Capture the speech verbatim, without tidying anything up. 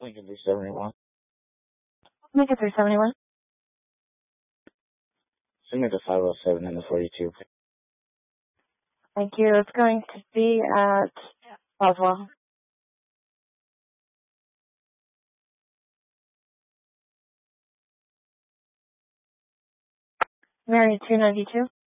Lincoln three seventy-one. Lincoln three seventy-one. Send me the five oh seven and the forty-two. Thank you. It's going to be at Boswell. Mary two ninety-two.